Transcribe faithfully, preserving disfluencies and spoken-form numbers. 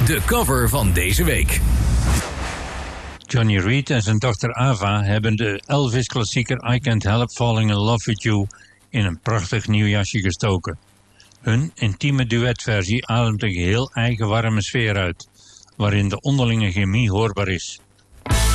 De cover van deze week. Johnny Reed en zijn dochter Ava hebben de Elvis-klassieker I Can't Help Falling in Love With You in een prachtig nieuw jasje gestoken. Hun intieme duetversie ademt een geheel eigen warme sfeer uit, waarin de onderlinge chemie hoorbaar is.